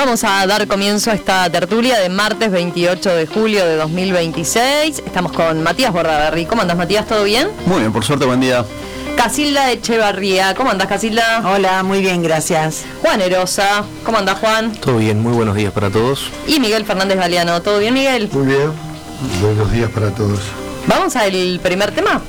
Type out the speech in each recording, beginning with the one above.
Vamos a dar comienzo a esta tertulia de martes 28 de julio de 2026. Estamos con Matías Bordaberry. ¿Cómo andás, Matías? ¿Todo bien? Muy bien, por suerte, buen día. Casilda Echevarría. ¿Cómo andás, Casilda? Hola, muy bien, gracias. Juan Erosa. ¿Cómo andás, Juan? Todo bien, muy buenos días para todos. Y Miguel Fernández Galeano. ¿Todo bien, Miguel? Muy bien, buenos días para todos. Vamos al primer tema.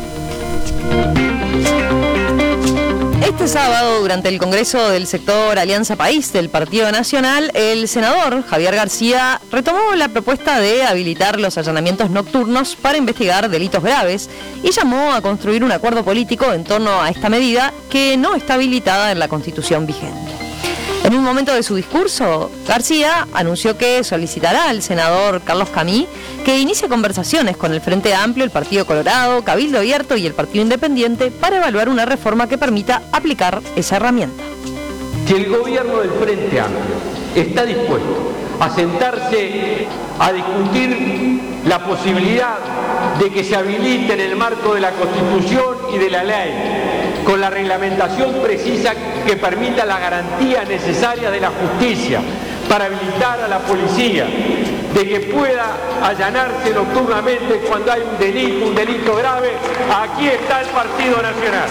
Este sábado, durante el Congreso del sector Alianza País del Partido Nacional, el senador Javier García retomó la propuesta de habilitar los allanamientos nocturnos para investigar delitos graves y llamó a construir un acuerdo político en torno a esta medida que no está habilitada en la Constitución vigente. En un momento de su discurso, García anunció que solicitará al senador Carlos Camí que inicie conversaciones con el Frente Amplio, el Partido Colorado, Cabildo Abierto y el Partido Independiente para evaluar una reforma que permita aplicar esa herramienta. Si el gobierno del Frente Amplio está dispuesto a sentarse a discutir la posibilidad de que se habilite en el marco de la Constitución y de la ley, con la reglamentación precisa que permita la garantía necesaria de la justicia para habilitar a la policía, de que pueda allanarse nocturnamente cuando hay un delito grave, aquí está el Partido Nacional.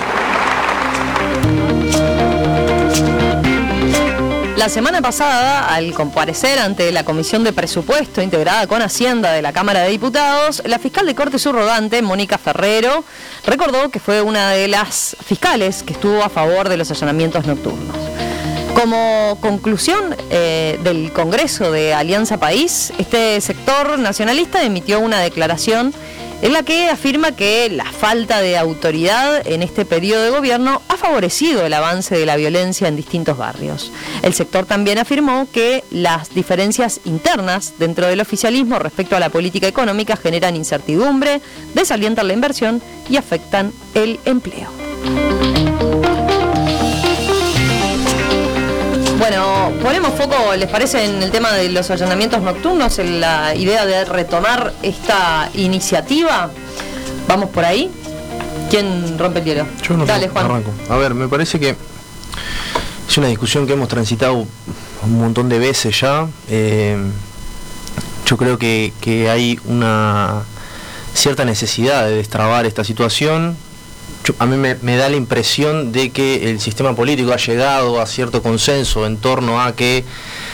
La semana pasada, al comparecer ante la Comisión de Presupuesto integrada con Hacienda de la Cámara de Diputados, la fiscal de Corte subrogante, Mónica Ferrero, recordó que fue una de las fiscales que estuvo a favor de los allanamientos nocturnos. Como conclusión del Congreso de Alianza País, este sector nacionalista emitió una declaración en la que afirma que la falta de autoridad en este periodo de gobierno ha favorecido el avance de la violencia en distintos barrios. El sector también afirmó que las diferencias internas dentro del oficialismo respecto a la política económica generan incertidumbre, desalientan la inversión y afectan el empleo. Bueno, ponemos foco, ¿les parece, en el tema de los allanamientos nocturnos, en la idea de retomar esta iniciativa? ¿Vamos por ahí? ¿Quién rompe el hielo? Yo no. Dale, Juan. Arranco. A ver, me parece que es una discusión que hemos transitado un montón de veces ya. Yo creo que hay una cierta necesidad de destrabar esta situación. A mí me da la impresión de que el sistema político ha llegado a cierto consenso en torno a que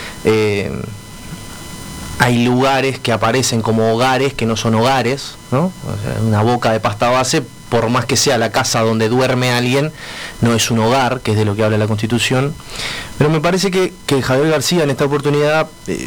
hay lugares que aparecen como hogares que no son hogares, ¿no? O sea, una boca de pasta base, por más que sea la casa donde duerme alguien, no es un hogar, que es de lo que habla la Constitución. Pero me parece que Javier García en esta oportunidad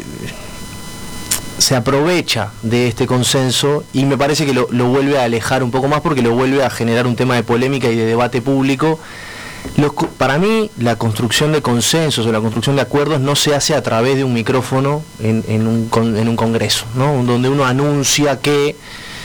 se aprovecha de este consenso y me parece que lo vuelve a alejar un poco más, porque lo vuelve a generar un tema de polémica y de debate público. Para mí, la construcción de consensos o la construcción de acuerdos no se hace a través de un micrófono en un congreso, ¿no? Donde uno anuncia que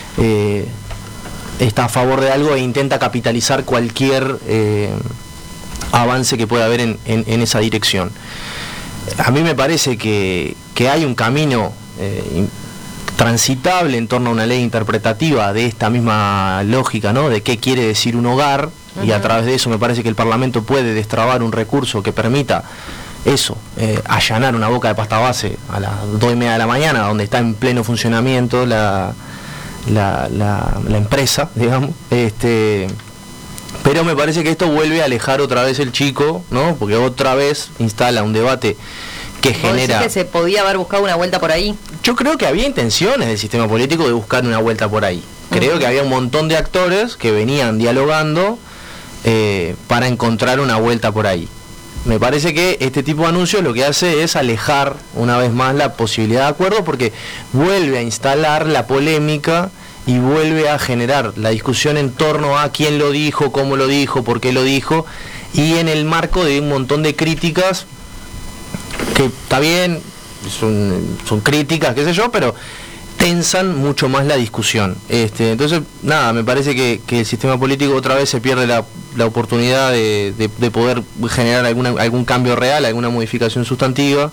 está a favor de algo e intenta capitalizar cualquier avance que pueda haber en esa dirección. A mí me parece que hay un camino transitable en torno a una ley interpretativa de esta misma lógica, ¿no? De qué quiere decir un hogar, y a través de eso me parece que el Parlamento puede destrabar un recurso que permita eso, allanar una boca de pasta base a las 2:30 de la mañana, donde está en pleno funcionamiento la empresa, digamos. Pero me parece que esto vuelve a alejar otra vez el chico, ¿no? Porque otra vez instala un debate que genera... ¿Vos decís que se podía haber buscado una vuelta por ahí? Yo creo que había intenciones del sistema político de buscar una vuelta por ahí. Creo que había un montón de actores que venían dialogando para encontrar una vuelta por ahí. Me parece que este tipo de anuncios lo que hace es alejar una vez más la posibilidad de acuerdo, porque vuelve a instalar la polémica y vuelve a generar la discusión en torno a quién lo dijo, cómo lo dijo, por qué lo dijo, y en el marco de un montón de críticas que está bien, son críticas, qué sé yo, pero tensan mucho más la discusión. Entonces, nada, me parece que el sistema político otra vez se pierde la oportunidad de poder generar algún cambio real, alguna modificación sustantiva,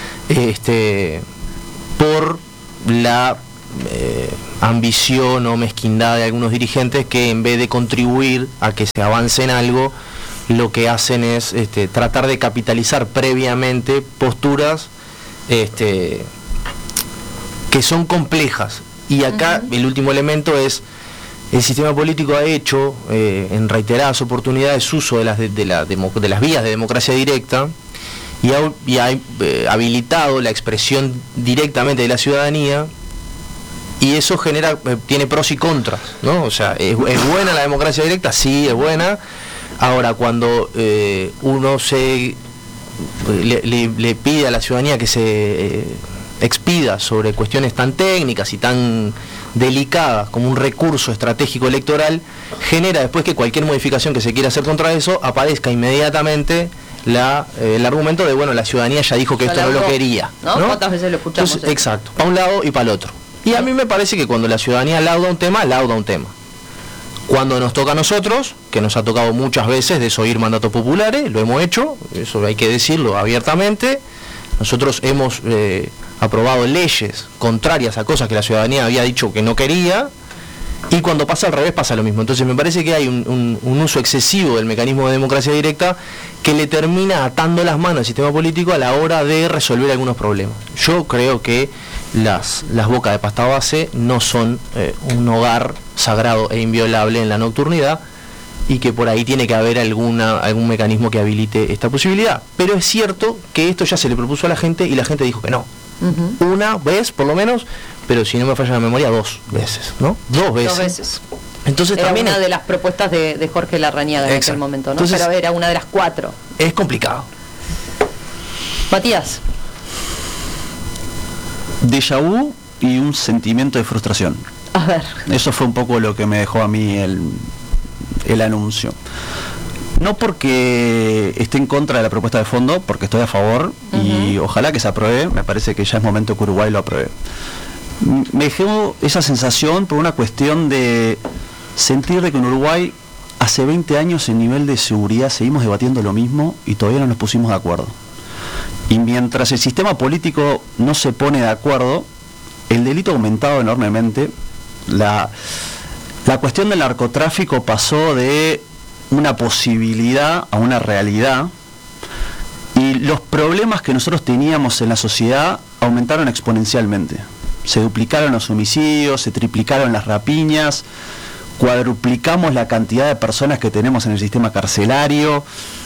por la ambición o mezquindad de algunos dirigentes que, en vez de contribuir a que se avance en algo, lo que hacen es tratar de capitalizar previamente posturas que son complejas. Y acá el último elemento es: el sistema político ha hecho en reiteradas oportunidades uso de las vías de democracia directa y ha habilitado la expresión directamente de la ciudadanía, y eso tiene pros y contras, ¿no? O sea, ¿es buena la democracia directa? Sí, es buena. Ahora, cuando uno le pide a la ciudadanía que se expida sobre cuestiones tan técnicas y tan delicadas como un recurso estratégico electoral, genera después que cualquier modificación que se quiera hacer contra eso aparezca inmediatamente el argumento de, bueno, la ciudadanía ya dijo que esto no lo quería, ¿no? ¿Cuántas veces lo escuchamos? Entonces, exacto, para un lado y para el otro. Y a mí me parece que cuando la ciudadanía lauda un tema. Cuando nos toca a nosotros, que nos ha tocado muchas veces desoír mandatos populares, lo hemos hecho, eso hay que decirlo abiertamente. Nosotros hemos aprobado leyes contrarias a cosas que la ciudadanía había dicho que no quería, y cuando pasa al revés pasa lo mismo. Entonces me parece que hay un uso excesivo del mecanismo de democracia directa que le termina atando las manos al sistema político a la hora de resolver algunos problemas. Yo creo que las bocas de pasta base no son un hogar sagrado e inviolable en la nocturnidad, y que por ahí tiene que haber algún mecanismo que habilite esta posibilidad. Pero es cierto que esto ya se le propuso a la gente y la gente dijo que no. Una vez por lo menos, pero si no me falla la memoria, 2 veces, ¿no? 2 veces. 2 veces. Entonces era también una de las propuestas de Jorge Larrañaga en aquel momento, ¿no? Entonces, pero era una de las 4. Es complicado. Matías. Déjà vu y un sentimiento de frustración. A ver. Eso fue un poco lo que me dejó a mí el anuncio. No porque esté en contra de la propuesta de fondo, porque estoy a favor, y ojalá que se apruebe. Me parece que ya es momento que Uruguay lo apruebe. Me dejó esa sensación por una cuestión de sentir de que en Uruguay hace 20 años en nivel de seguridad seguimos debatiendo lo mismo y todavía no nos pusimos de acuerdo. Y mientras el sistema político no se pone de acuerdo, el delito ha aumentado enormemente. La cuestión del narcotráfico pasó de una posibilidad a una realidad, y los problemas que nosotros teníamos en la sociedad aumentaron exponencialmente. Se duplicaron los homicidios, se triplicaron las rapiñas, cuadruplicamos la cantidad de personas que tenemos en el sistema carcelario.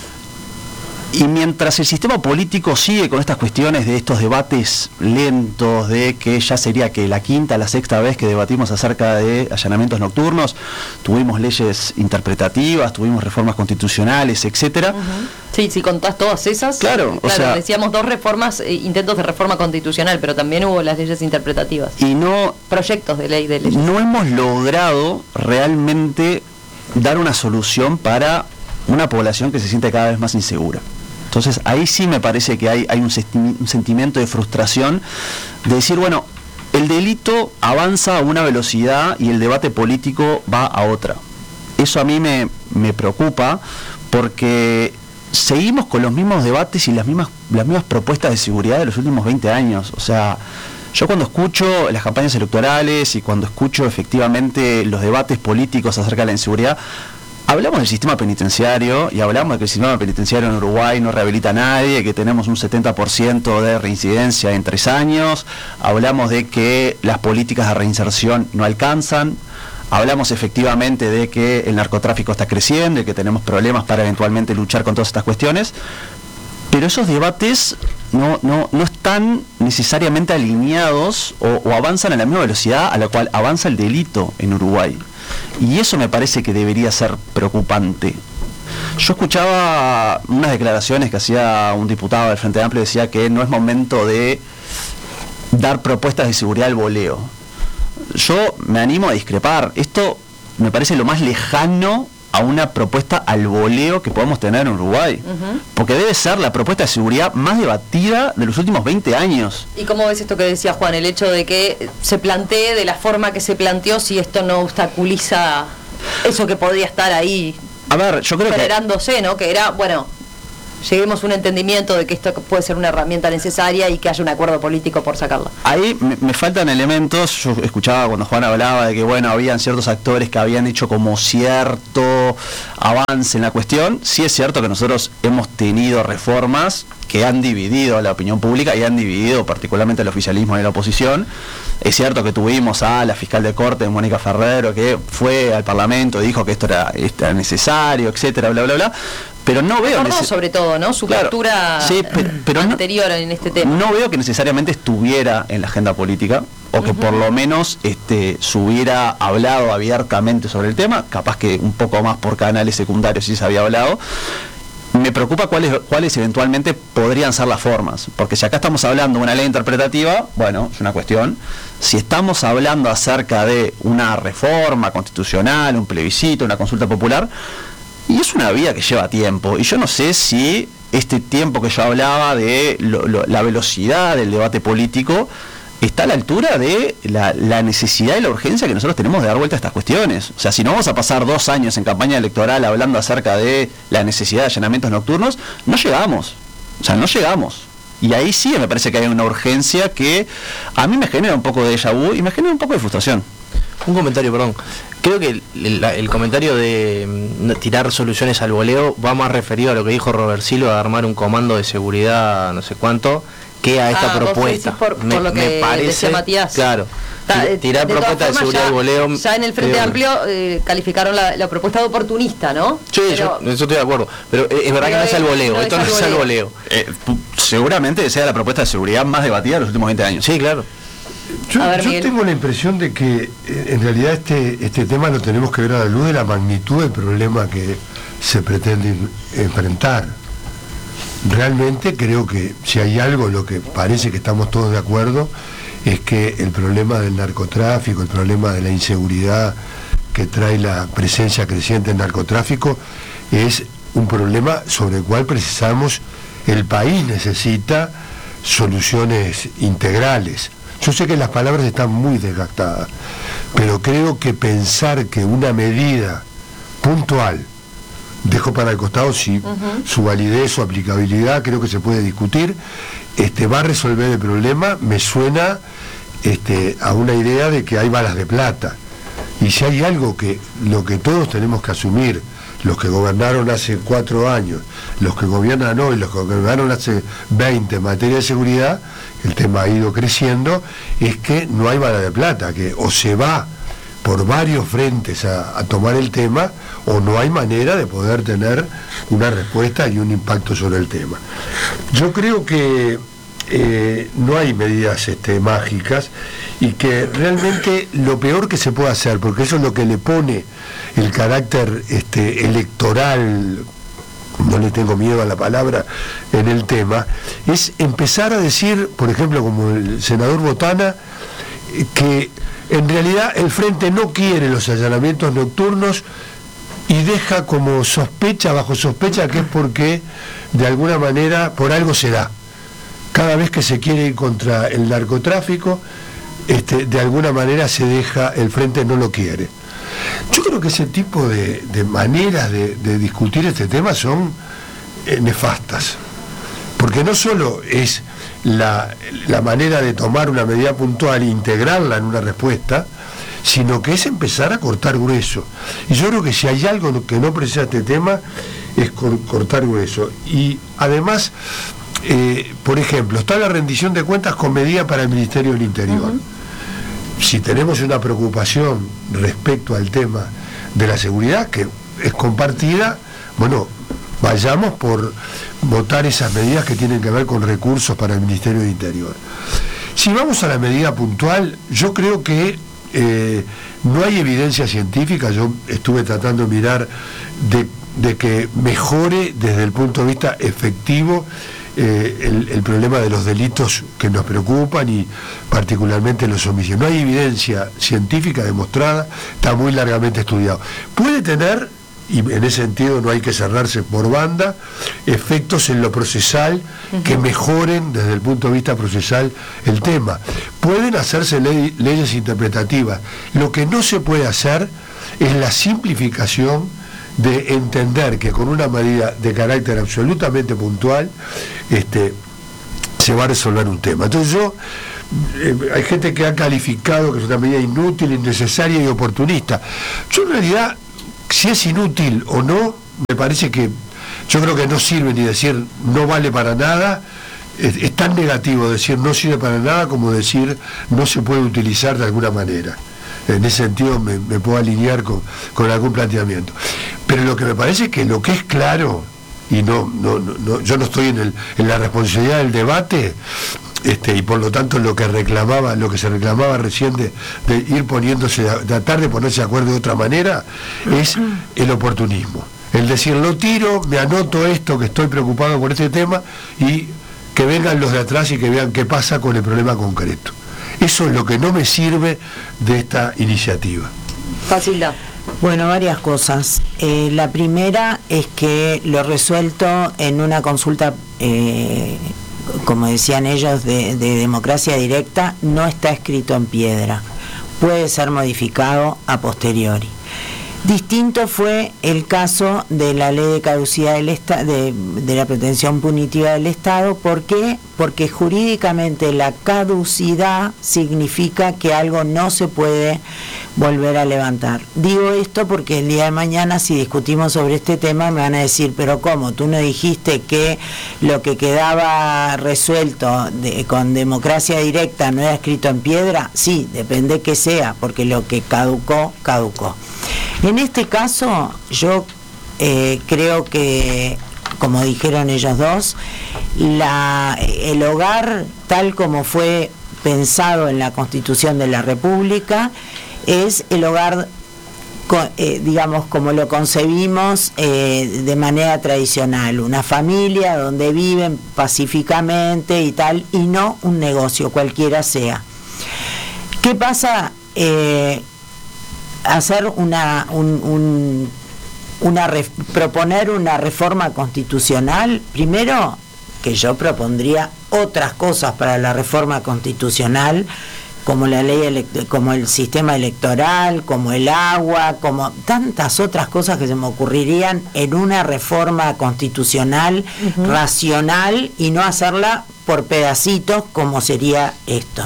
Y mientras el sistema político sigue con estas cuestiones de estos debates lentos, de que ya sería que la quinta, la sexta vez que debatimos acerca de allanamientos nocturnos, tuvimos leyes interpretativas, tuvimos reformas constitucionales, etcétera. Sí, si contás todas esas. Claro, o sea, decíamos 2 reformas, intentos de reforma constitucional, pero también hubo las leyes interpretativas. Y no proyectos de leyes. No hemos logrado realmente dar una solución para una población que se siente cada vez más insegura. Entonces ahí sí me parece que hay un sentimiento de frustración de decir, bueno, el delito avanza a una velocidad y el debate político va a otra. Eso a mí me preocupa, porque seguimos con los mismos debates y las mismas propuestas de seguridad de los últimos 20 años. O sea, yo cuando escucho las campañas electorales y cuando escucho efectivamente los debates políticos acerca de la inseguridad, hablamos del sistema penitenciario y hablamos de que el sistema penitenciario en Uruguay no rehabilita a nadie, que tenemos un 70% de reincidencia en 3 años, hablamos de que las políticas de reinserción no alcanzan, hablamos efectivamente de que el narcotráfico está creciendo y que tenemos problemas para eventualmente luchar con todas estas cuestiones, pero esos debates no están necesariamente alineados o avanzan a la misma velocidad a la cual avanza el delito en Uruguay. Y eso me parece que debería ser preocupante. Yo escuchaba unas declaraciones que hacía un diputado del Frente Amplio, decía que no es momento de dar propuestas de seguridad al voleo. Yo me animo a discrepar. Esto me parece lo más lejano a una propuesta al voleo que podamos tener en Uruguay, porque debe ser la propuesta de seguridad más debatida de los últimos 20 años. ¿Y cómo ves esto que decía Juan, el hecho de que se plantee de la forma que se planteó, si esto no obstaculiza eso que podría estar ahí? A ver, yo creo generándose, ¿no? Que era, bueno, lleguemos a un entendimiento de que esto puede ser una herramienta necesaria y que haya un acuerdo político por sacarla. Ahí me faltan elementos. Yo escuchaba cuando Juan hablaba de que, bueno, habían ciertos actores que habían hecho como cierto avance en la cuestión. Sí es cierto que nosotros hemos tenido reformas que han dividido la opinión pública y han dividido particularmente el oficialismo y la oposición. Es cierto que tuvimos a la fiscal de Corte, Mónica Ferrero, que fue al Parlamento y dijo que esto era necesario, etcétera, bla, bla, bla. Pero no veo... sobre todo, ¿no? Su postura pero anterior en este tema. No veo que necesariamente estuviera en la agenda política, o que por lo menos se hubiera hablado abiertamente sobre el tema, capaz que un poco más por canales secundarios sí se había hablado. Me preocupa cuáles eventualmente podrían ser las formas, porque si acá estamos hablando de una ley interpretativa, bueno, es una cuestión. Si estamos hablando acerca de una reforma constitucional, un plebiscito, una consulta popular, y es una vía que lleva tiempo, y yo no sé si este tiempo que yo hablaba de la velocidad del debate político está a la altura de la necesidad y la urgencia que nosotros tenemos de dar vuelta a estas cuestiones. O sea, si no vamos a pasar 2 años en campaña electoral hablando acerca de la necesidad de allanamientos nocturnos, no llegamos. O sea, no llegamos. Y ahí sí me parece que hay una urgencia que a mí me genera un poco de déjà vu y me genera un poco de frustración. Un comentario, perdón. Creo que el comentario de tirar soluciones al voleo va más referido a lo que dijo Robert Silva, de armar un comando de seguridad no sé cuánto, que a esta propuesta. Por lo que me parece, decía Matías. Claro. Tirar propuestas de seguridad al voleo. Ya en el Frente Amplio calificaron la propuesta de oportunista, ¿no? Sí, yo estoy de acuerdo. Pero es verdad que no es el voleo. Esto no es el voleo. Seguramente sea la propuesta de seguridad más debatida de los últimos 20 años. Sí, claro. Yo tengo la impresión de que en realidad este tema lo tenemos que ver a la luz de la magnitud del problema que se pretende enfrentar. Realmente creo que si hay algo en lo que parece que estamos todos de acuerdo es que el problema del narcotráfico, el problema de la inseguridad que trae la presencia creciente del narcotráfico es un problema sobre el cual precisamos, el país necesita soluciones integrales. Yo sé que las palabras están muy desgastadas, pero creo que pensar que una medida puntual, dejo para el costado si su validez, su aplicabilidad, creo que se puede discutir, va a resolver el problema, me suena a una idea de que hay balas de plata. Y si hay algo que lo que todos tenemos que asumir, los que gobernaron hace 4 años, los que gobiernan hoy, los que gobernaron hace 20 en materia de seguridad, el tema ha ido creciendo, es que no hay bala de plata, que o se va por varios frentes a tomar el tema, o no hay manera de poder tener una respuesta y un impacto sobre el tema. Yo creo que no hay medidas mágicas, y que realmente lo peor que se puede hacer, porque eso es lo que le pone el carácter electoral, no le tengo miedo a la palabra, en el tema, es empezar a decir, por ejemplo, como el senador Botana, que en realidad el Frente no quiere los allanamientos nocturnos y deja como sospecha, bajo sospecha, que es porque de alguna manera por algo se da. Cada vez que se quiere ir contra el narcotráfico, de alguna manera se deja, el Frente no lo quiere. Yo creo que ese tipo de maneras de discutir este tema son nefastas, porque no solo es la manera de tomar una medida puntual e integrarla en una respuesta, sino que es empezar a cortar grueso. Y yo creo que si hay algo que no precisa este tema es cortar grueso. Y además, por ejemplo, está la rendición de cuentas con medida para el Ministerio del Interior. Si tenemos una preocupación respecto al tema de la seguridad, que es compartida, bueno, vayamos por votar esas medidas que tienen que ver con recursos para el Ministerio del Interior. Si vamos a la medida puntual, yo creo que no hay evidencia científica. Yo estuve tratando de mirar de que mejore desde el punto de vista efectivo el problema de los delitos que nos preocupan, y particularmente los homicidios. No hay evidencia científica demostrada, está muy largamente estudiado. Puede tener, y en ese sentido no hay que cerrarse por banda, efectos en lo procesal que mejoren desde el punto de vista procesal el tema. Pueden hacerse leyes interpretativas. Lo que no se puede hacer es la simplificación de entender que con una medida de carácter absolutamente puntual se va a resolver un tema. Entonces hay gente que ha calificado que es una medida inútil, innecesaria y oportunista. Yo en realidad, si es inútil o no, me parece que yo creo que no sirve ni decir no vale para nada. Es tan negativo decir no sirve para nada como decir no se puede utilizar de alguna manera. En ese sentido me puedo alinear con algún planteamiento. Pero lo que me parece es que lo que es claro, y yo no estoy en la responsabilidad del debate, y por lo tanto lo que se reclamaba recién de ir poniéndose, tratar de ponerse de acuerdo de otra manera, es el oportunismo. El decir, lo tiro, me anoto esto, que estoy preocupado por este tema, y que vengan los de atrás y que vean qué pasa con el problema concreto. Eso es lo que no me sirve de esta iniciativa. Facilidad. Bueno, varias cosas. La primera es que lo resuelto en una consulta, como decían ellos, de democracia directa, no está escrito en piedra. Puede ser modificado a posteriori. Distinto fue el caso de la ley de caducidad de la pretensión punitiva del Estado. ¿Por qué? Porque jurídicamente la caducidad significa que algo no se puede volver a levantar. Digo esto porque el día de mañana, si discutimos sobre este tema, me van a decir, pero ¿cómo? ¿Tú no dijiste que lo que quedaba resuelto con democracia directa no era escrito en piedra? Sí, depende que sea, porque lo que caducó, caducó. En este caso, yo creo que, como dijeron ellos dos, el hogar, tal como fue pensado en la Constitución de la República, es el hogar, digamos, como lo concebimos de manera tradicional, una familia donde viven pacíficamente y tal, y no un negocio, cualquiera sea. ¿Qué pasa? Hacer proponer una reforma constitucional, primero que yo propondría otras cosas para la reforma constitucional, como la ley, como el sistema electoral, como el agua, como tantas otras cosas que se me ocurrirían en una reforma constitucional racional, y no hacerla por pedacitos como sería esto.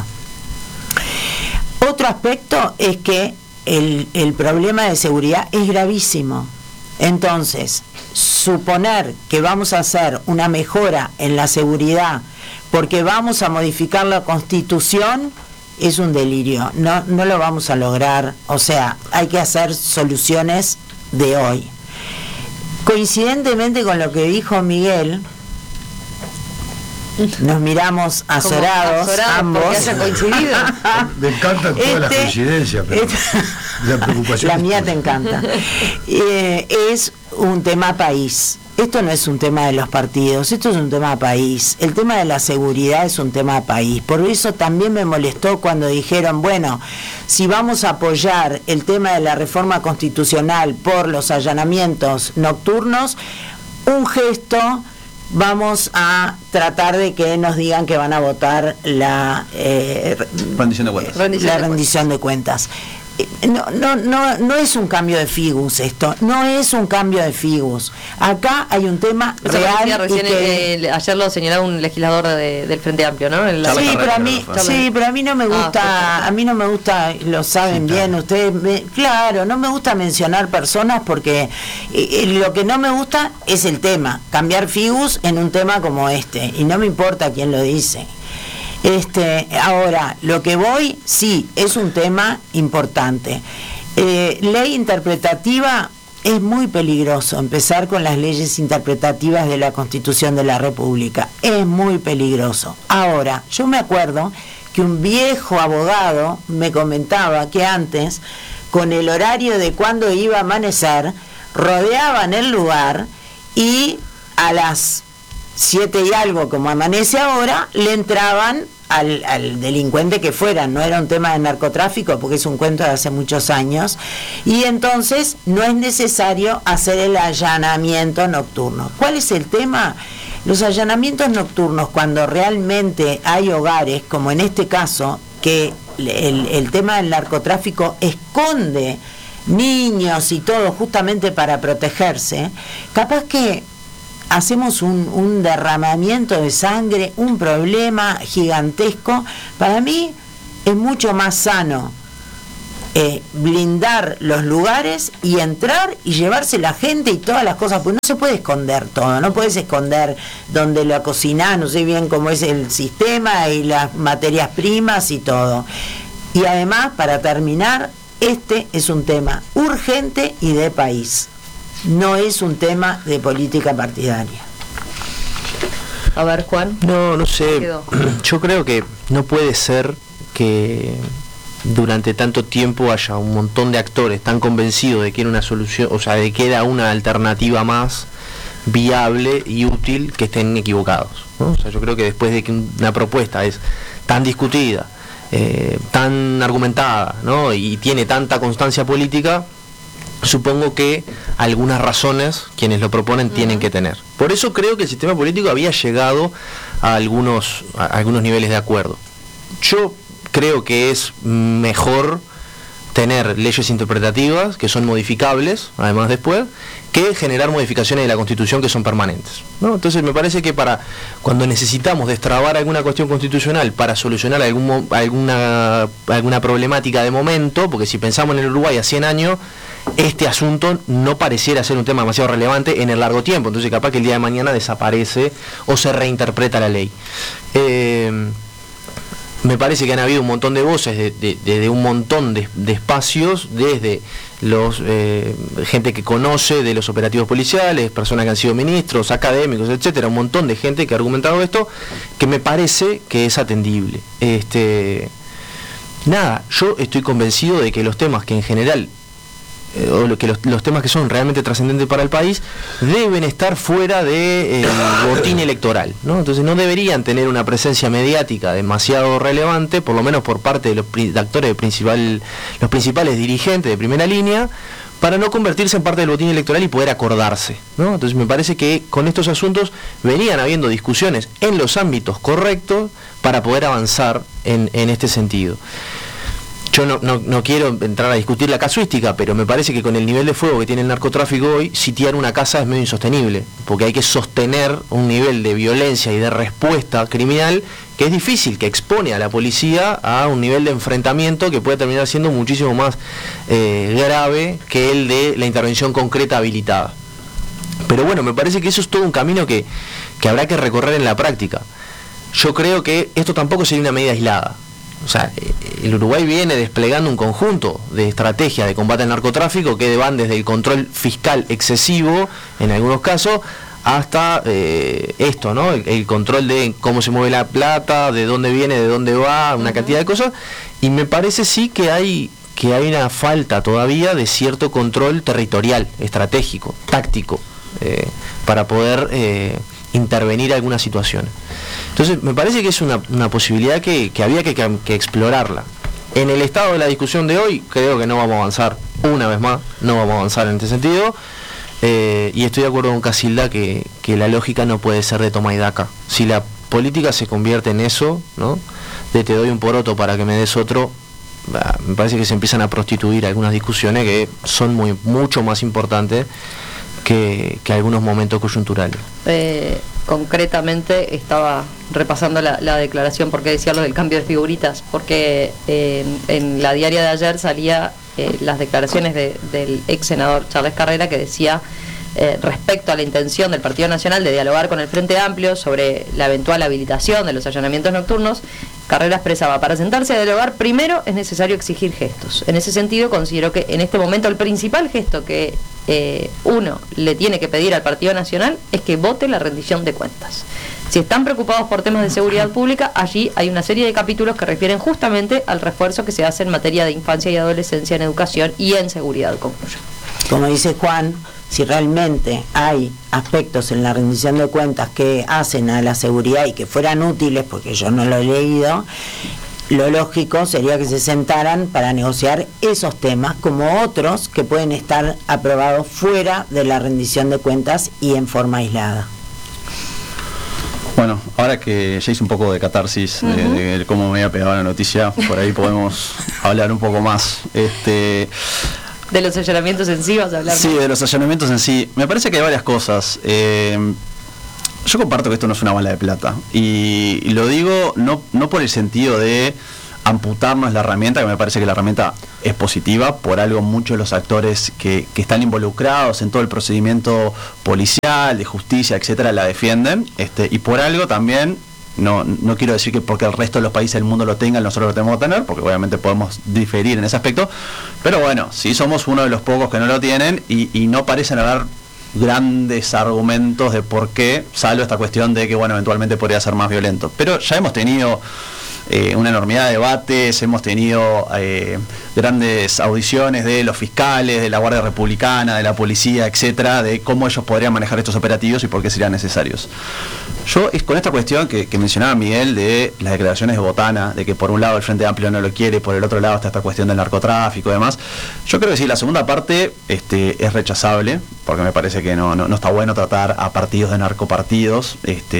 Otro aspecto es que el problema de seguridad es gravísimo. Entonces, suponer que vamos a hacer una mejora en la seguridad porque vamos a modificar la Constitución es un delirio. No lo vamos a lograr. O sea, hay que hacer soluciones de hoy. Coincidentemente con lo que dijo Miguel, nos miramos azorados ambos. Porque haya coincidido. Me encantan todas las coincidencias, pero la preocupación. La mía te encanta. Es un tema país. Esto no es un tema de los partidos, esto es un tema país. El tema de la seguridad es un tema país. Por eso también me molestó cuando dijeron, bueno, si vamos a apoyar el tema de la reforma constitucional por los allanamientos nocturnos, un gesto, vamos a tratar de que nos digan que van a votar la rendición de cuentas. La rendición de cuentas. No es un cambio de figus esto, no es un cambio de figus. Acá hay un tema real. Recién, ayer lo señalaba un legislador del Frente Amplio, ¿no? Pero a mí no me gusta, lo saben bien ustedes, claro, no me gusta mencionar personas porque lo que no me gusta es el tema, cambiar figus en un tema como este, y no me importa quién lo dice. Ahora, lo que voy, sí, es un tema importante. Ley interpretativa, es muy peligroso empezar con las leyes interpretativas de la Constitución de la República. Es muy peligroso. Ahora, yo me acuerdo que un viejo abogado me comentaba que antes, con el horario de cuando iba a amanecer, rodeaban el lugar y a las 7 y algo, como amanece ahora, le entraban al delincuente que fuera. No era un tema de narcotráfico porque es un cuento de hace muchos años, y entonces no es necesario hacer el allanamiento nocturno. ¿Cuál es el tema? Los allanamientos nocturnos, cuando realmente hay hogares, como en este caso, que el tema del narcotráfico esconde niños y todo, justamente para protegerse, capaz que hacemos un derramamiento de sangre, un problema gigantesco. Para mí es mucho más sano blindar los lugares y entrar y llevarse la gente y todas las cosas, porque no se puede esconder todo, no puedes esconder donde lo cocinás, no sé bien cómo es el sistema y las materias primas y todo. Y además, para terminar, este es un tema urgente y de país, no es un tema de política partidaria. A ver, Juan. No sé, yo creo que no puede ser que durante tanto tiempo haya un montón de actores tan convencidos de que era una solución, o sea, de que era una alternativa más viable y útil, que estén equivocados, ¿no? O sea, yo creo que después de que una propuesta es tan discutida, tan argumentada, ¿no? Y tiene tanta constancia política, supongo que algunas razones quienes lo proponen tienen que tener. Por eso creo que el sistema político había llegado a algunos niveles de acuerdo. Yo creo que es mejor tener leyes interpretativas que son modificables, además después, que generar modificaciones de la Constitución que son permanentes, ¿no? Entonces me parece que cuando necesitamos destrabar alguna cuestión constitucional para solucionar alguna problemática de momento, porque si pensamos en el Uruguay a 100 años, este asunto no pareciera ser un tema demasiado relevante en el largo tiempo, entonces capaz que el día de mañana desaparece o se reinterpreta la ley. Me parece que han habido un montón de voces de un montón de espacios, desde los gente que conoce de los operativos policiales, personas que han sido ministros, académicos, etcétera, un montón de gente que ha argumentado esto, que me parece que es atendible. Yo estoy convencido de que los temas que en general los temas que son realmente trascendentes para el país deben estar fuera del botín electoral, ¿no? Entonces no deberían tener una presencia mediática demasiado relevante, por lo menos por parte de los actores los principales dirigentes de primera línea, para no convertirse en parte del botín electoral y poder acordarse, ¿no? Entonces me parece que con estos asuntos venían habiendo discusiones en los ámbitos correctos para poder avanzar en este sentido. Yo no quiero entrar a discutir la casuística, pero me parece que con el nivel de fuego que tiene el narcotráfico hoy, sitiar una casa es medio insostenible, porque hay que sostener un nivel de violencia y de respuesta criminal que es difícil, que expone a la policía a un nivel de enfrentamiento que puede terminar siendo muchísimo más grave que el de la intervención concreta habilitada. Pero bueno, me parece que eso es todo un camino que habrá que recorrer en la práctica. Yo creo que esto tampoco sería una medida aislada. O sea, el Uruguay viene desplegando un conjunto de estrategias de combate al narcotráfico que van desde el control fiscal excesivo, en algunos casos, hasta esto, ¿no? El control de cómo se mueve la plata, de dónde viene, de dónde va, una cantidad de cosas. Y me parece sí que hay una falta todavía de cierto control territorial, estratégico, táctico, para poder intervenir algunas situaciones. Entonces me parece que es una posibilidad que había que explorarla. En el estado de la discusión de hoy creo que no vamos a avanzar, una vez más, no vamos a avanzar en este sentido, y estoy de acuerdo con Casilda que la lógica no puede ser de toma y daca. Si la política se convierte en eso, ¿no? De te doy un poroto para que me des otro, me parece que se empiezan a prostituir algunas discusiones que son mucho más importantes que algunos momentos coyunturales. Concretamente estaba repasando la declaración porque decía lo del cambio de figuritas, porque en la diaria de ayer salía las declaraciones del ex senador Charles Carrera, que decía respecto a la intención del Partido Nacional de dialogar con el Frente Amplio sobre la eventual habilitación de los allanamientos nocturnos. Carrera expresaba: para sentarse a dialogar primero es necesario exigir gestos. En ese sentido considero que en este momento el principal gesto que uno le tiene que pedir al Partido Nacional es que vote la rendición de cuentas. Si están preocupados por temas de seguridad pública, allí hay una serie de capítulos que refieren justamente al refuerzo que se hace en materia de infancia y adolescencia en educación y en seguridad, concluyo. Como dice Juan, si realmente hay aspectos en la rendición de cuentas que hacen a la seguridad y que fueran útiles, porque yo no lo he leído, lo lógico sería que se sentaran para negociar esos temas como otros que pueden estar aprobados fuera de la rendición de cuentas y en forma aislada. Bueno, ahora que ya hice un poco de catarsis de cómo me había pegado la noticia, por ahí podemos hablar un poco más. De los allanamientos en sí vas a hablar. Sí, de los allanamientos en sí. Me parece que hay varias cosas. Yo comparto que esto no es una bala de plata. Y lo digo no por el sentido de amputarnos la herramienta, que me parece que la herramienta es positiva, por algo muchos de los actores que están involucrados en todo el procedimiento policial, de justicia, etcétera, la defienden, y por algo también, no quiero decir que porque el resto de los países del mundo lo tengan, nosotros lo tenemos que tener, porque obviamente podemos diferir en ese aspecto, pero bueno, sí somos uno de los pocos que no lo tienen, y no parecen haber grandes argumentos de por qué, salvo esta cuestión de que, bueno, eventualmente podría ser más violento. Pero ya hemos tenido una enormidad de debates, hemos tenido grandes audiciones de los fiscales, de la Guardia Republicana, de la policía, etcétera, de cómo ellos podrían manejar estos operativos y por qué serían necesarios. Yo, con esta cuestión que mencionaba Miguel de las declaraciones de Botana, de que por un lado el Frente Amplio no lo quiere, por el otro lado está esta cuestión del narcotráfico y demás, yo creo que sí, la segunda parte es rechazable, porque me parece que no está bueno tratar a partidos de narcopartidos,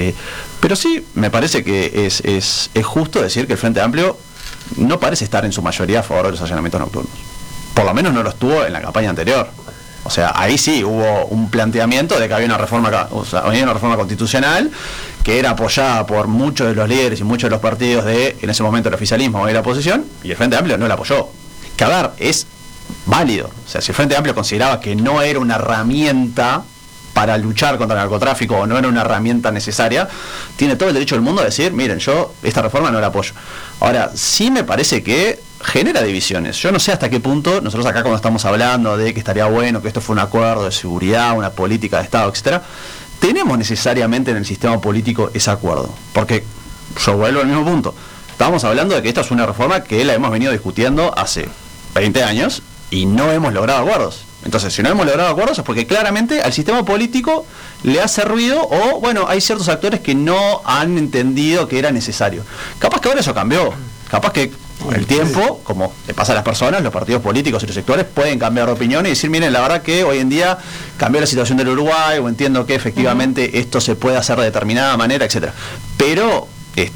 pero sí me parece que es justo decir que el Frente Amplio no parece estar en su mayoría a favor de los allanamientos nocturnos. Por lo menos no lo estuvo en la campaña anterior. O sea, ahí sí hubo un planteamiento de que había una reforma constitucional que era apoyada por muchos de los líderes y muchos de los partidos en ese momento el oficialismo o de la oposición, y el Frente Amplio no la apoyó. Que a ver, es válido. O sea, si el Frente Amplio consideraba que no era una herramienta para luchar contra el narcotráfico o no era una herramienta necesaria, tiene todo el derecho del mundo a decir, miren, yo esta reforma no la apoyo. Ahora, sí me parece que genera divisiones. Yo no sé hasta qué punto, nosotros acá cuando estamos hablando de que estaría bueno, que esto fue un acuerdo de seguridad, una política de Estado, etcétera, tenemos necesariamente en el sistema político ese acuerdo. Porque, yo vuelvo al mismo punto, estamos hablando de que esta es una reforma que la hemos venido discutiendo hace 20 años y no hemos logrado acuerdos. Entonces, si no hemos logrado acuerdos es porque claramente al sistema político le hace ruido o, bueno, hay ciertos actores que no han entendido que era necesario. Capaz que ahora eso cambió. Capaz que con el tiempo, como le pasa a las personas, los partidos políticos y los sectores pueden cambiar de opinión y decir, miren, la verdad que hoy en día cambió la situación del Uruguay, o entiendo que efectivamente esto se puede hacer de determinada manera, etcétera. Pero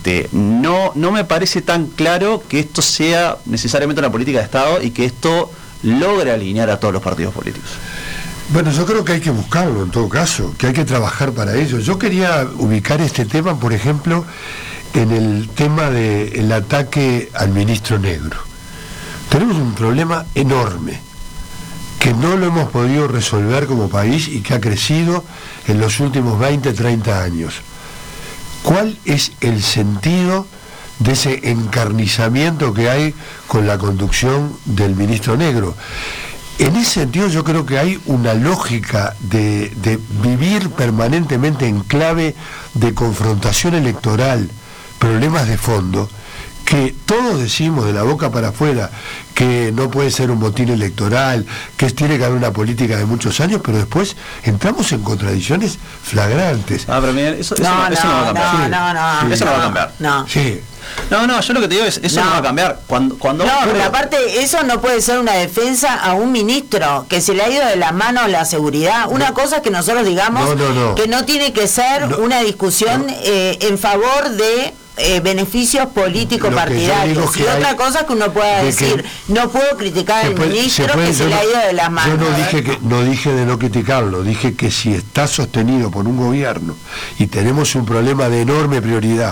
no me parece tan claro que esto sea necesariamente una política de Estado y que esto logre alinear a todos los partidos políticos. Bueno, yo creo que hay que buscarlo en todo caso, que hay que trabajar para ello. Yo quería ubicar este tema, por ejemplo, en el tema del ataque al ministro Negro. Tenemos un problema enorme que no lo hemos podido resolver como país y que ha crecido en los últimos 20, 30 años. ¿Cuál es el sentido de ese encarnizamiento que hay con la conducción del ministro Negro? En ese sentido yo creo que hay una lógica de vivir permanentemente en clave de confrontación electoral, problemas de fondo, que todos decimos de la boca para afuera que no puede ser un botín electoral, que tiene que haber una política de muchos años, pero después entramos en contradicciones flagrantes. Pero miren, eso no va a cambiar. Eso no va a cambiar. No. Sí. No, yo lo que te digo es, eso no va a cambiar. Cuando pero aparte, eso no puede ser una defensa a un ministro que se le ha ido de la mano la seguridad. Una cosa es que nosotros digamos que no tiene que ser una discusión en favor de beneficios políticos partidarios. Y otra cosa es que uno pueda decir, no puedo criticar al ministro que se le ha ido de las manos. Yo no dije de no criticarlo, dije que si está sostenido por un gobierno y tenemos un problema de enorme prioridad,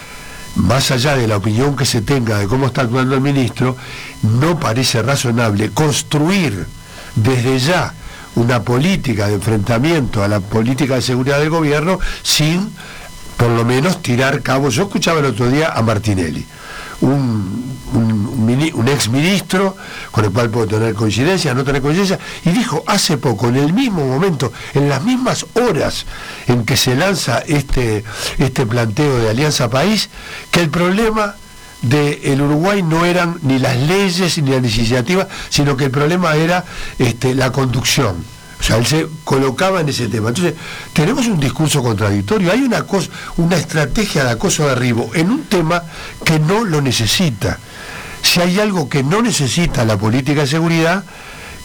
más allá de la opinión que se tenga de cómo está actuando el ministro, no parece razonable construir desde ya una política de enfrentamiento a la política de seguridad del gobierno sin por lo menos tirar cabos. Yo escuchaba el otro día a Martinelli, un ex ministro con el cual puedo tener coincidencia, no tener coincidencia, y dijo hace poco, en el mismo momento, en las mismas horas en que se lanza este planteo de Alianza País, que el problema del Uruguay no eran ni las leyes ni las iniciativas, sino que el problema era la conducción. O sea, él se colocaba en ese tema. Entonces, tenemos un discurso contradictorio. Hay una estrategia de acoso-derribo en un tema que no lo necesita. Si hay algo que no necesita la política de seguridad,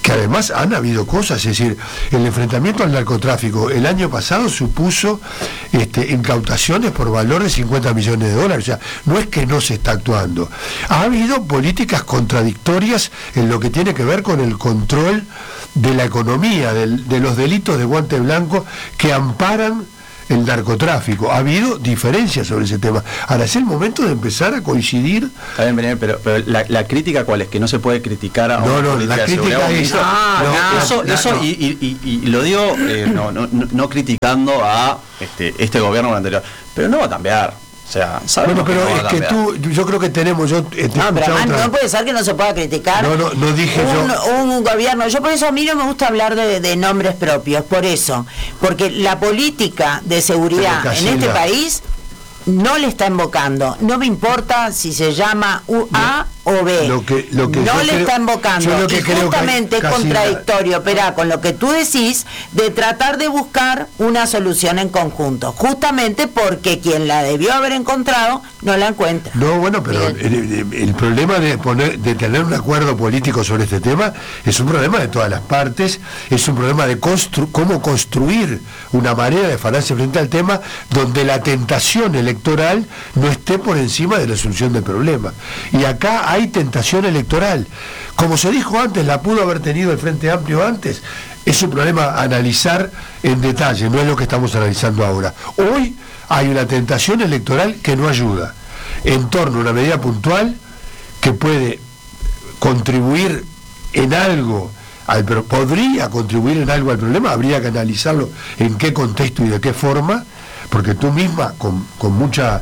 que además han habido cosas, es decir, el enfrentamiento al narcotráfico el año pasado supuso incautaciones por valor de $50 millones, o sea, no es que no se está actuando. Ha habido políticas contradictorias en lo que tiene que ver con el control de la economía, de los delitos de guante blanco que amparan el narcotráfico. Ha habido diferencias sobre ese tema. Ahora es el momento de empezar a coincidir. Está bien, pero la crítica, ¿cuál es? Que no se puede criticar a una política la crítica de es eso y lo digo no criticando a este gobierno o el anterior, pero no va a cambiar. O sea, bueno, pero es que yo creo que tenemos... no, pero además no puede ser que no se pueda criticar no dije un gobierno. Yo por eso a mí no me gusta hablar de nombres propios, por eso. Porque la política de seguridad en este país no le está invocando. No me importa si se llama A o B. Lo que no le está invocando. Y justamente es contradictorio, pero con lo que tú decís, de tratar de buscar una solución en conjunto. Justamente porque quien la debió haber encontrado no la encuentra. No, bueno, pero el problema de tener un acuerdo político sobre este tema es un problema de todas las partes, es un problema de cómo construir una manera de pararse frente al tema donde la tentación electoral no esté por encima de la solución del problema. Y acá hay tentación electoral. Como se dijo antes, la pudo haber tenido el Frente Amplio antes. Es un problema a analizar en detalle, no es lo que estamos analizando ahora. Hoy hay una tentación electoral que no ayuda, en torno a una medida puntual que puede contribuir en algo, podría contribuir en algo al problema, habría que analizarlo en qué contexto y de qué forma, porque tú misma, con mucha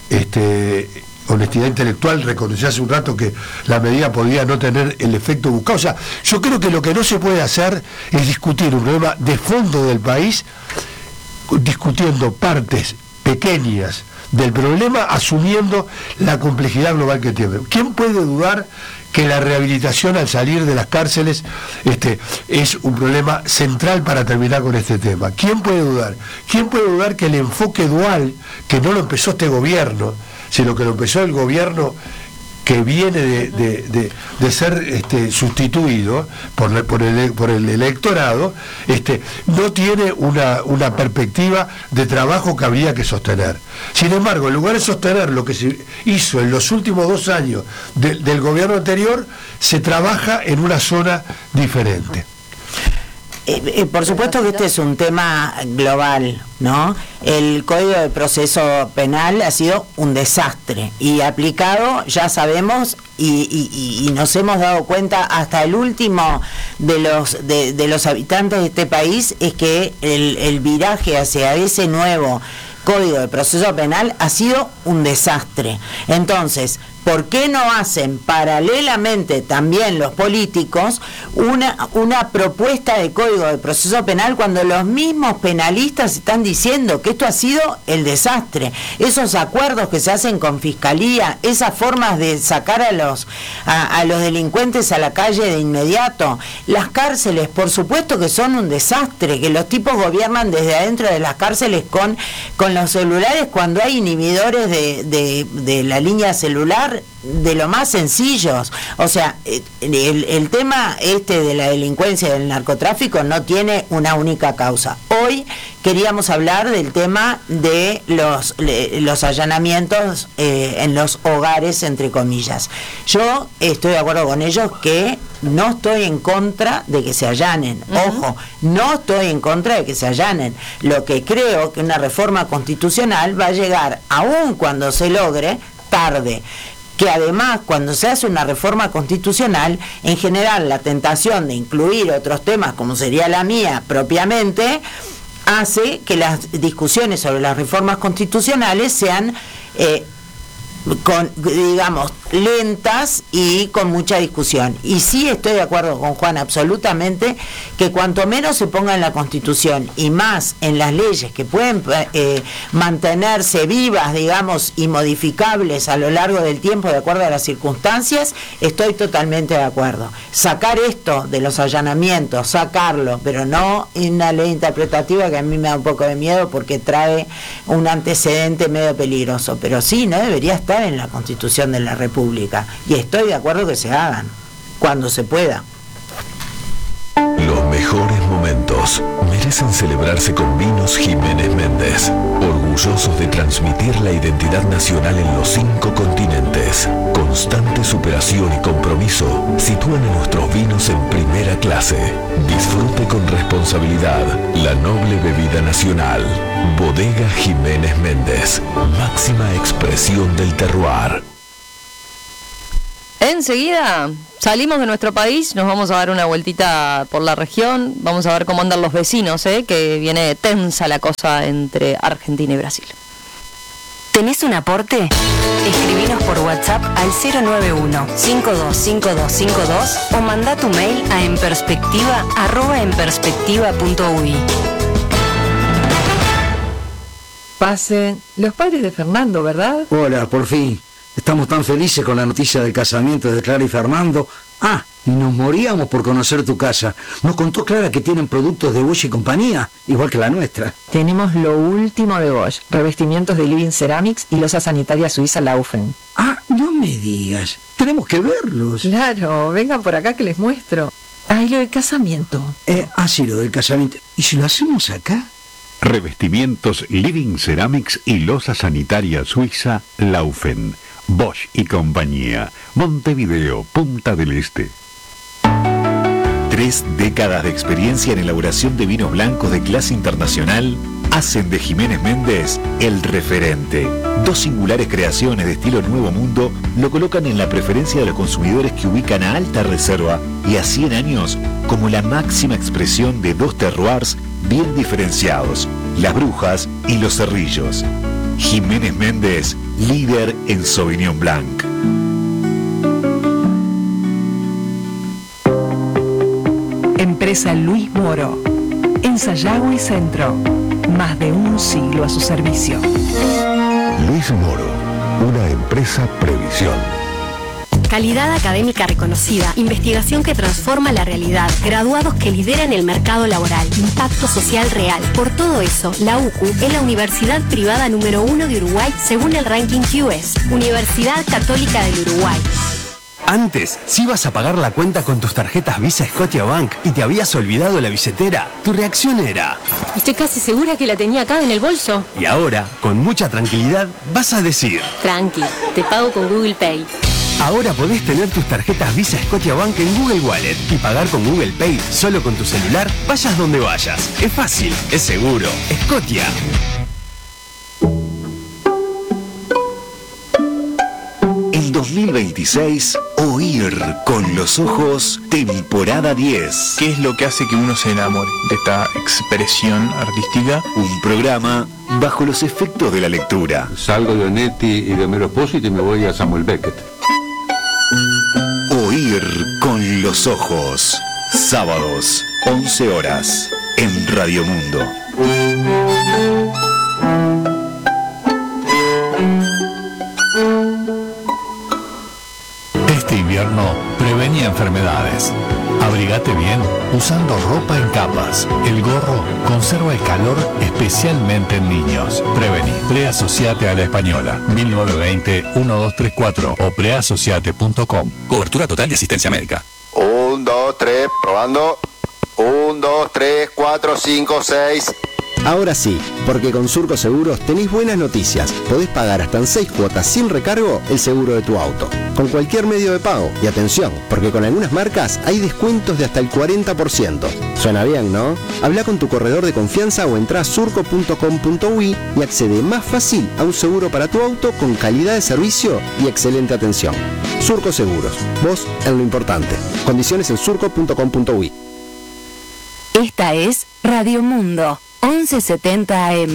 honestidad intelectual, reconocí hace un rato que la medida podía no tener el efecto buscado. O sea, yo creo que lo que no se puede hacer es discutir un problema de fondo del país, discutiendo partes pequeñas del problema, asumiendo la complejidad global que tiene. ¿Quién puede dudar que la rehabilitación al salir de las cárceles es un problema central para terminar con este tema? ¿Quién puede dudar? ¿Quién puede dudar que el enfoque dual, que no lo empezó este gobierno, sino que lo empezó el gobierno que viene de ser sustituido por el electorado, no tiene una perspectiva de trabajo que habría que sostener? Sin embargo, en lugar de sostener lo que se hizo en los últimos 2 años del gobierno anterior, se trabaja en una zona diferente. Por supuesto que este es un tema global, ¿no? El Código de Proceso Penal ha sido un desastre y aplicado, ya sabemos, y nos hemos dado cuenta hasta el último de los habitantes de este país, es que el viraje hacia ese nuevo Código de Proceso Penal ha sido un desastre. Entonces, ¿por qué no hacen paralelamente también los políticos una propuesta de Código de Proceso Penal cuando los mismos penalistas están diciendo que esto ha sido el desastre? Esos acuerdos que se hacen con Fiscalía, esas formas de sacar a los delincuentes a la calle de inmediato, las cárceles, por supuesto que son un desastre, que los tipos gobiernan desde adentro de las cárceles con los celulares cuando hay inhibidores de la línea celular de lo más sencillos. O sea, el tema de la delincuencia y del narcotráfico no tiene una única causa. Hoy queríamos hablar del tema de los allanamientos en los hogares, entre comillas. Yo estoy de acuerdo con ellos que no estoy en contra de que se allanen. Ojo, no estoy en contra de que se allanen. Lo que creo que una reforma constitucional va a llegar, aun cuando se logre, tarde. Que además, cuando se hace una reforma constitucional, en general la tentación de incluir otros temas, como sería la mía propiamente, hace que las discusiones sobre las reformas constitucionales sean lentas y con mucha discusión. Y sí estoy de acuerdo con Juan absolutamente que cuanto menos se ponga en la Constitución y más en las leyes que pueden mantenerse vivas, digamos, y modificables a lo largo del tiempo de acuerdo a las circunstancias, estoy totalmente de acuerdo. Sacar esto de los allanamientos, sacarlo, pero no en una ley interpretativa que a mí me da un poco de miedo porque trae un antecedente medio peligroso, pero sí, no debería estar en la Constitución de la República, y estoy de acuerdo que se hagan cuando se pueda. mejores momentos merecen celebrarse con Vinos Jiménez Méndez, orgullosos de transmitir la identidad nacional en los 5 continentes. Constante superación y compromiso sitúan a nuestros vinos en primera clase. Disfrute con responsabilidad la noble bebida nacional. Bodega Jiménez Méndez, máxima expresión del terroir. Enseguida salimos de nuestro país, nos vamos a dar una vueltita por la región, vamos a ver cómo andan los vecinos, que viene tensa la cosa entre Argentina y Brasil. ¿Tenés un aporte? Escribinos por WhatsApp al 091-525252 o mandá tu mail a enperspectiva@enperspectiva.uy. Pasen, los padres de Fernando, ¿verdad? Hola, por fin. Estamos tan felices con la noticia del casamiento de Clara y Fernando. Ah, y nos moríamos por conocer tu casa. Nos contó Clara que tienen productos de Bosch y compañía, igual que la nuestra. Tenemos lo último de Bosch, revestimientos de Living Ceramics y losa sanitaria suiza Laufen. Ah, no me digas. Tenemos que verlos. Claro, vengan por acá que les muestro. Ah, y lo del casamiento. Sí, lo del casamiento. ¿Y si lo hacemos acá? Revestimientos Living Ceramics y losa sanitaria suiza Laufen. Bosch y compañía. Montevideo, Punta del Este. 3 décadas de experiencia en elaboración de vinos blancos de clase internacional hacen de Jiménez Méndez el referente. 2 singulares creaciones de estilo Nuevo Mundo lo colocan en la preferencia de los consumidores que ubican a alta reserva y a 100 años como la máxima expresión de 2 terroirs bien diferenciados, Las Brujas y Los Cerrillos. Jiménez Méndez, líder en Sauvignon Blanc. Empresa Luis Moro, en Sayago y Centro, más de un siglo a su servicio. Luis Moro, una empresa Previsión. Calidad académica reconocida, investigación que transforma la realidad, graduados que lideran el mercado laboral, impacto social real. Por todo eso, la UCU es la universidad privada número 1 de Uruguay según el ranking QS, Universidad Católica del Uruguay. Antes, si ibas a pagar la cuenta con tus tarjetas Visa Scotiabank y te habías olvidado la billetera, tu reacción era: estoy casi segura que la tenía acá en el bolso. Y ahora, con mucha tranquilidad, vas a decir: tranqui, te pago con Google Pay. Ahora podés tener tus tarjetas Visa Scotiabank en Google Wallet y pagar con Google Pay solo con tu celular, vayas donde vayas. Es fácil, es seguro. Scotia. El 2026, Oír con los ojos, temporada 10. ¿Qué es lo que hace que uno se enamore de esta expresión artística? Un programa bajo los efectos de la lectura. Salgo de Onetti y de Homero Pósito y me voy a Samuel Beckett. Oír con los ojos. Sábados, 11 horas, en Radio Mundo. Este invierno, prevení enfermedades. Abrigate bien usando ropa en capas. El gorro conserva el calor especialmente en niños. Prevení. Preasociate a la Española. 1920-1234 o preasociate.com. Cobertura total de asistencia médica. 1, 2, 3, probando. 1, 2, 3, 4, 5, 6. Ahora sí, porque con Surco Seguros tenés buenas noticias. Podés pagar hasta en 6 cuotas sin recargo el seguro de tu auto, con cualquier medio de pago. Y atención, porque con algunas marcas hay descuentos de hasta el 40%. Suena bien, ¿no? Habla con tu corredor de confianza o entrá a surco.com.uy y accede más fácil a un seguro para tu auto con calidad de servicio y excelente atención. Surco Seguros, vos en lo importante. Condiciones en surco.com.uy. Esta es Radio Mundo. 1170 AM.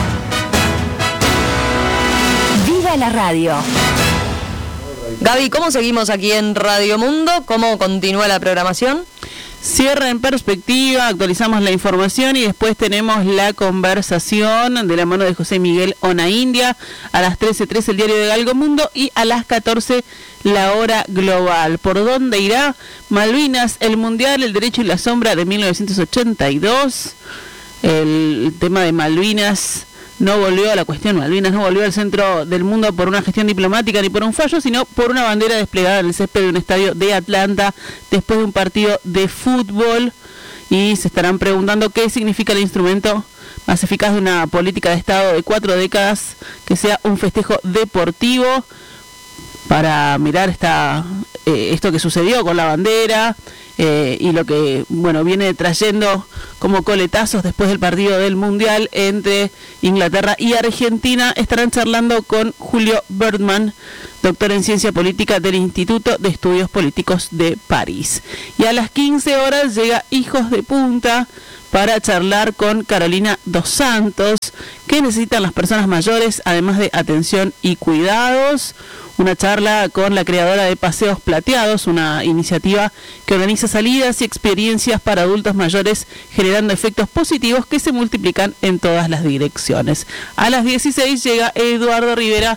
¡Viva la radio! Gaby, ¿cómo seguimos aquí en Radio Mundo? ¿Cómo continúa la programación? Cierra en perspectiva, actualizamos la información y después tenemos la conversación de la mano de José Miguel Onaindia a las 13:13 el diario de Galgo Mundo y a las 14 la hora global. ¿Por dónde irá? Malvinas, el Mundial, el Derecho y la Sombra de 1982. El tema de Malvinas no volvió, la cuestión Malvinas no volvió al centro del mundo por una gestión diplomática ni por un fallo, sino por una bandera desplegada en el césped de un estadio de Atlanta después de un partido de fútbol. y se estarán preguntando qué significa el instrumento más eficaz de una política de Estado de 4 décadas, que sea un festejo deportivo, para mirar esto que sucedió con la bandera y lo que viene trayendo como coletazos después del partido del Mundial entre Inglaterra y Argentina. Estarán charlando con Julio Bertman, doctor en Ciencia Política del Instituto de Estudios Políticos de París. Y a las 15 horas llega Hijos de Punta para charlar con Carolina Dos Santos. ¿Qué necesitan las personas mayores, además de atención y cuidados? Una charla con la creadora de Paseos Plateados, una iniciativa que organiza salidas y experiencias para adultos mayores, generando efectos positivos que se multiplican en todas las direcciones. A las 16 llega Eduardo Rivero,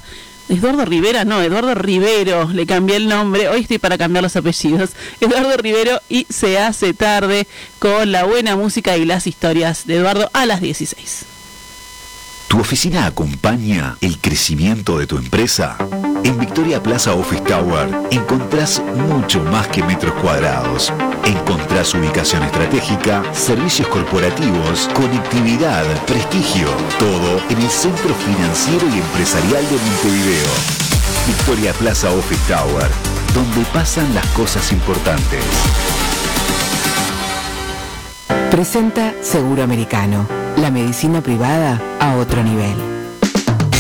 le cambié el nombre, hoy estoy para cambiar los apellidos. Eduardo Rivero y Se hace tarde, con la buena música y las historias de Eduardo a las 16. ¿Tu oficina acompaña el crecimiento de tu empresa? En Victoria Plaza Office Tower encontrás mucho más que metros cuadrados. Encontrás ubicación estratégica, servicios corporativos, conectividad, prestigio. Todo en el centro financiero y empresarial de Montevideo. Victoria Plaza Office Tower, donde pasan las cosas importantes. Presenta Seguro Americano, la medicina privada a otro nivel.